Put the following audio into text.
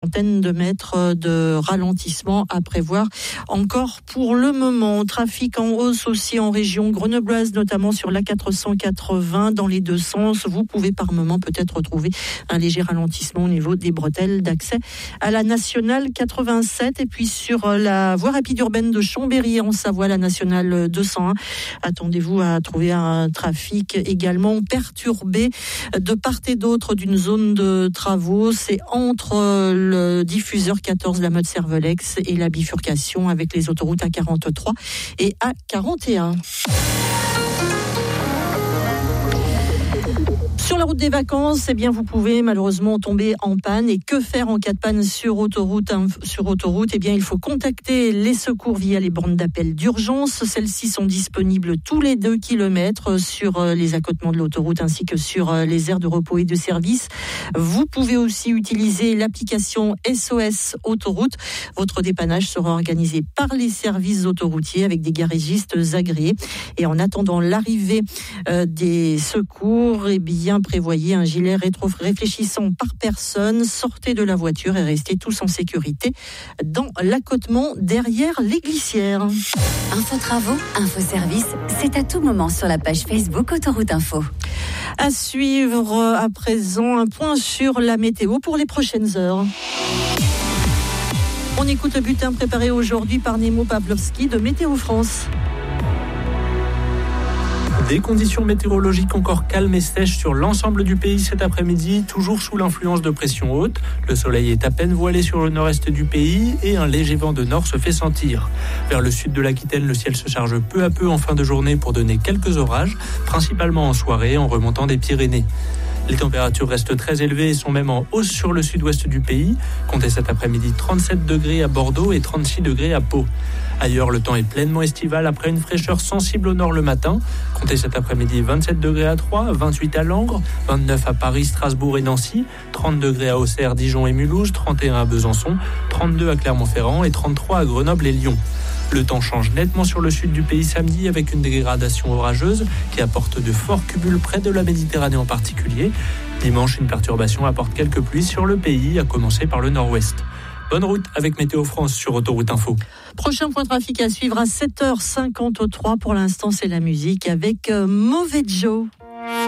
centaines de mètres de ralentissement à prévoir encore pour le moment. Trafic en hausse aussi en région grenobloise, notamment sur la 480 dans les deux sens. Vous pouvez par moment peut-être retrouver un léger ralentissement au niveau des bretelles d'accès à la nationale 87 et puis sur la voie rapide urbaine de Chambéry en Savoie, la nationale 201. Attendez-vous à trouver un trafic également perturbé de part et d'autre d'une zone de travaux. C'est entre le diffuseur 14, la Meurthe-Cervelex, et la bifurcation avec les autoroutes A43 et A41. Sur la route des vacances, eh bien, vous pouvez malheureusement tomber en panne. Et que faire en cas de panne sur autoroute? Eh bien, il faut contacter les secours via les bornes d'appel d'urgence. Celles-ci sont disponibles tous les 2 kilomètres sur les accotements de l'autoroute ainsi que sur les aires de repos et de service. Vous pouvez aussi utiliser l'application SOS Autoroute. Votre dépannage sera organisé par les services autoroutiers avec des garagistes agréés. Et en attendant l'arrivée des secours, eh bien, prévoyez un gilet réfléchissant par personne, sortez de la voiture et restez tous en sécurité dans l'accotement derrière les glissières. Info travaux, info service, c'est à tout moment sur la page Facebook Autoroute Info. À suivre à présent un point sur la météo pour les prochaines heures. On écoute le bulletin préparé aujourd'hui par Nemo Pavlovski de Météo France. Des conditions météorologiques encore calmes et sèches sur l'ensemble du pays cet après-midi, toujours sous l'influence de pression haute. Le soleil est à peine voilé sur le nord-est du pays et un léger vent de nord se fait sentir. Vers le sud de l'Aquitaine, le ciel se charge peu à peu en fin de journée pour donner quelques orages, principalement en soirée en remontant des Pyrénées. Les températures restent très élevées et sont même en hausse sur le sud-ouest du pays. Comptez cet après-midi 37 degrés à Bordeaux et 36 degrés à Pau. Ailleurs, le temps est pleinement estival après une fraîcheur sensible au nord le matin. Comptez cet après-midi 27 degrés à Troyes, 28 à Langres, 29 à Paris, Strasbourg et Nancy, 30 degrés à Auxerre, Dijon et Mulhouse, 31 à Besançon, 32 à Clermont-Ferrand et 33 à Grenoble et Lyon. Le temps change nettement sur le sud du pays samedi avec une dégradation orageuse qui apporte de forts cumuls près de la Méditerranée en particulier. Dimanche, une perturbation apporte quelques pluies sur le pays, à commencer par le nord-ouest. Bonne route avec Météo France sur Autoroute Info. Prochain point trafic à suivre à 7h53. Pour l'instant, c'est la musique avec Mauvais Joe.